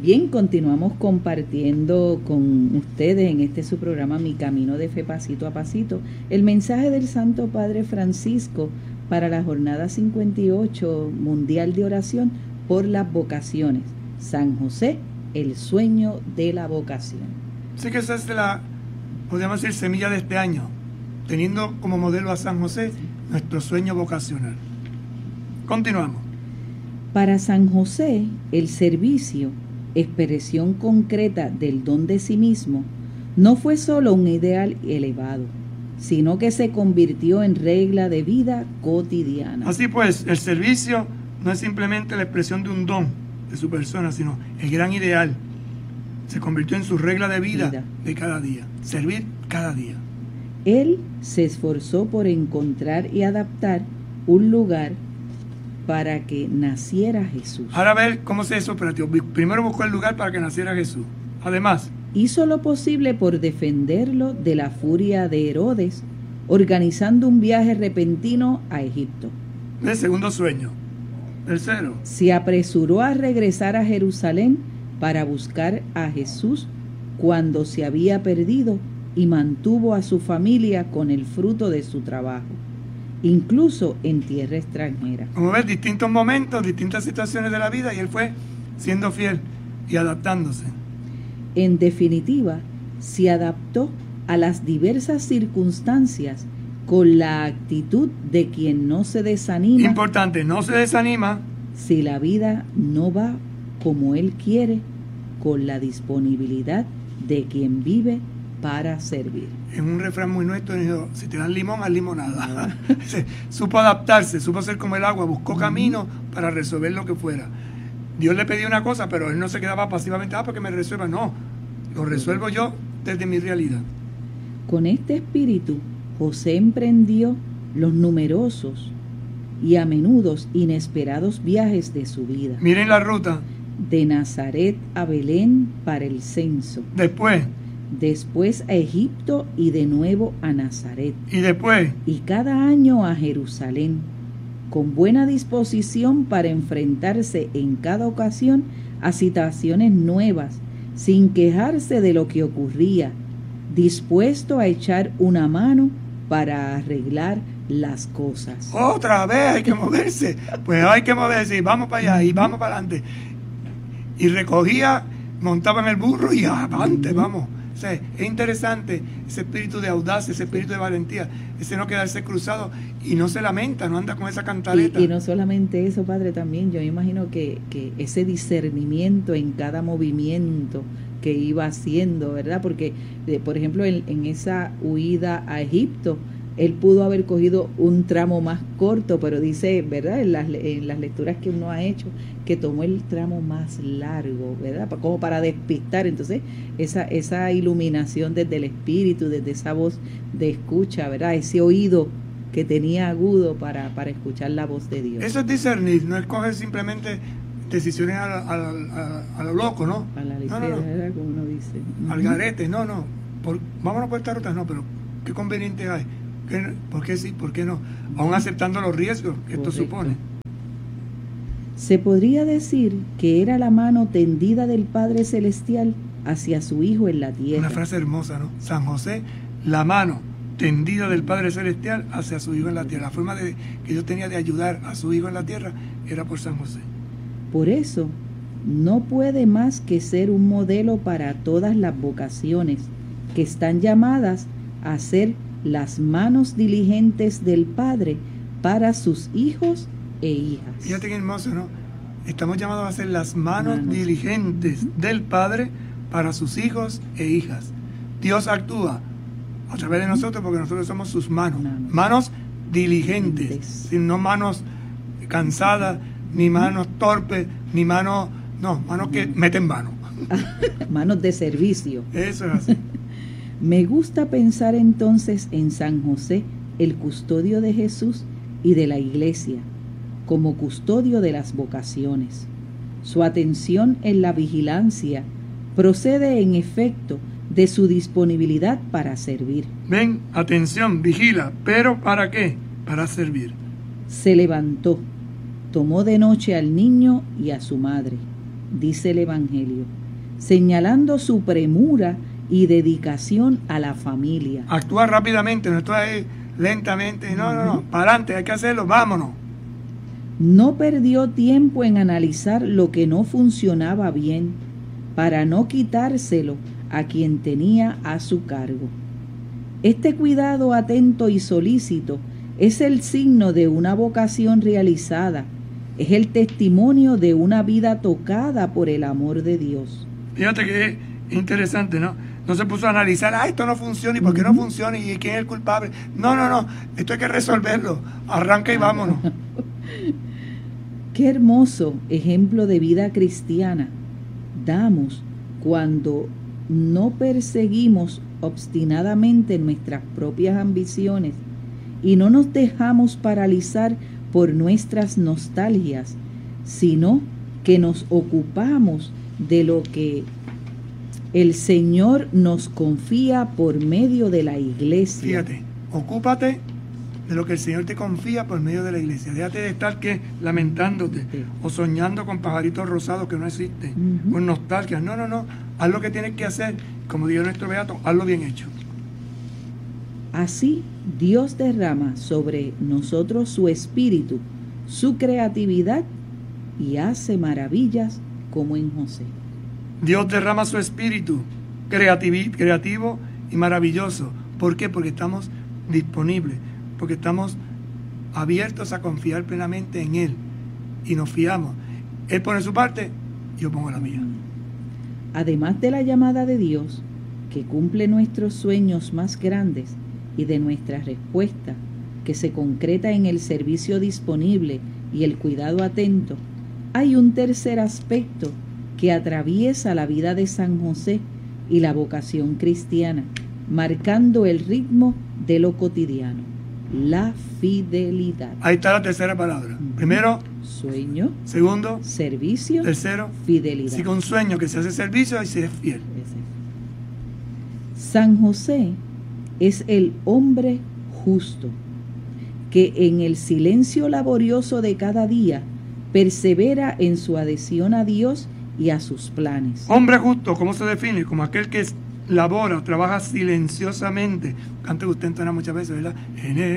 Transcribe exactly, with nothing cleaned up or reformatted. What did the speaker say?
Bien, continuamos compartiendo con ustedes en este su programa Mi Camino de Fe Pasito a Pasito, el mensaje del Santo Padre Francisco para la jornada cincuenta y ocho Mundial de Oración por las Vocaciones. San José, el sueño de la vocación. Así que esa es la, podríamos decir, semilla de este año, teniendo como modelo a San José, nuestro sueño vocacional. Continuamos. Para San José, el servicio, expresión concreta del don de sí mismo, no fue solo un ideal elevado, sino que se convirtió en regla de vida cotidiana. Así pues, el servicio no es simplemente la expresión de un don de su persona, sino el gran ideal. Se convirtió en su regla de vida, vida de cada día, servir cada día. Él se esforzó por encontrar y adaptar un lugar para que naciera Jesús. Ahora a ver cómo se hizo operativo. Primero buscó el lugar para que naciera Jesús. Además, hizo lo posible por defenderlo de la furia de Herodes, organizando un viaje repentino a Egipto. El segundo sueño. Tercero, se apresuró a regresar a Jerusalén para buscar a Jesús cuando se había perdido y mantuvo a su familia con el fruto de su trabajo, incluso en tierra extranjera. Como ves, distintos momentos, distintas situaciones de la vida, y él fue siendo fiel y adaptándose. En definitiva, se adaptó a las diversas circunstancias con la actitud de quien no se desanima. Importante, no se desanima. Si la vida no va como él quiere, con la disponibilidad de quien vive para servir. En un refrán muy nuestro dijo, si te dan limón, haz limonada. Supo adaptarse, supo ser como el agua, buscó camino para resolver lo que fuera. Dios le pedía una cosa, pero él no se quedaba pasivamente, ah, porque me resuelva. No, lo resuelvo yo desde mi realidad. Con este espíritu, José emprendió los numerosos y a menudo inesperados viajes de su vida. Miren la ruta. De Nazaret a Belén para el censo. Después. Después a Egipto y de nuevo a Nazaret. Y después. Y cada año a Jerusalén, con buena disposición para enfrentarse en cada ocasión a situaciones nuevas, sin quejarse de lo que ocurría, dispuesto a echar una mano para arreglar las cosas. Otra vez hay que moverse. Pues hay que moverse y vamos para allá y vamos para adelante. Y recogía, montaba en el burro y avante, uh-huh. vamos. O sea, es interesante ese espíritu de audacia, ese espíritu de valentía, ese no quedarse cruzado y no se lamenta, no anda con esa cantaleta. Y, y no solamente eso, padre, también yo me imagino que, que ese discernimiento en cada movimiento que iba haciendo, ¿verdad? Porque, eh, por ejemplo, en, en esa huida a Egipto, él pudo haber cogido un tramo más corto, pero dice, ¿verdad? En las, en las lecturas que uno ha hecho, que tomó el tramo más largo, ¿verdad? Como para despistar. Entonces, esa, esa iluminación desde el espíritu, desde esa voz de escucha, ¿verdad? Ese oído que tenía agudo para, para escuchar la voz de Dios. Eso es discernir, no es coger simplemente decisiones a, a, a, a lo loco, ¿no? A la ligera, no, no, no. como uno dice. Al garete, no, no. Por, vámonos por esta ruta, no, pero ¿qué conveniente hay? ¿Por qué sí? ¿Por qué no? Aún aceptando los riesgos que esto supone. Se podría decir que era la mano tendida del Padre Celestial hacia su Hijo en la tierra. Una frase hermosa, ¿no? San José, la mano tendida del Padre Celestial hacia su Hijo en la tierra. La forma de, que Dios tenía de ayudar a su Hijo en la tierra era por San José. Por eso, no puede más que ser un modelo para todas las vocaciones que están llamadas a ser las manos diligentes del Padre para sus hijos e hijas. Fíjate qué hermoso, ¿no? Estamos llamados a ser las manos, manos diligentes del Padre para sus hijos e hijas. Dios actúa a través de nosotros porque nosotros somos sus manos. Manos, manos diligentes, no manos cansadas, ni manos torpes, ni manos, no, manos que meten mano. Manos de servicio. Eso es así. Me gusta pensar entonces en San José, el custodio de Jesús y de la Iglesia, como custodio de las vocaciones. Su atención en la vigilancia procede en efecto de su disponibilidad para servir. Ven, atención, vigila, pero ¿para qué? Para servir. Se levantó, tomó de noche al niño y a su madre, dice el Evangelio, señalando su premura y dedicación a la familia. Actúa rápidamente, no está ahí lentamente, no, no, no, para adelante, hay que hacerlo, vámonos. No perdió tiempo en analizar lo que no funcionaba bien, para no quitárselo a quien tenía a su cargo. Este cuidado atento y solícito es el signo de una vocación realizada, es el testimonio de una vida tocada por el amor de Dios. Fíjate que es interesante, ¿no? No se puso a analizar, ah, esto no funciona, y por qué no funciona, y quién es el culpable. No, no, no, esto hay que resolverlo. Arranca y vámonos. Qué hermoso ejemplo de vida cristiana damos cuando no perseguimos obstinadamente nuestras propias ambiciones y no nos dejamos paralizar por nuestras nostalgias, sino que nos ocupamos de lo que el Señor nos confía por medio de la iglesia. Fíjate, ocúpate de lo que el Señor te confía por medio de la iglesia. Déjate de estar que lamentándote sí. o soñando con pajaritos rosados que no existen, uh-huh. con nostalgia. No, no, no. Haz lo que tienes que hacer. Como dijo nuestro beato, hazlo bien hecho. Así, Dios derrama sobre nosotros su espíritu, su creatividad y hace maravillas como en José. Dios derrama su espíritu creativo, creativo y maravilloso. ¿Por qué? Porque estamos disponibles, porque estamos abiertos a confiar plenamente en Él y nos fiamos. Él pone su parte, yo pongo la mía. Además de la llamada de Dios, que cumple nuestros sueños más grandes, y de nuestra respuesta, que se concreta en el servicio disponible y el cuidado atento, hay un tercer aspecto que atraviesa la vida de San José y la vocación cristiana, marcando el ritmo de lo cotidiano: la fidelidad. Ahí está la tercera palabra. Primero, sueño. Segundo, servicio. Tercero, fidelidad. Si con sueño que se hace servicio y se es fiel. San José es el hombre justo, que en el silencio laborioso de cada día persevera en su adhesión a Dios y a sus planes. Hombre justo, ¿cómo se define? Como aquel que labora, trabaja silenciosamente. Antes usted entona muchas veces, ¿verdad? En él.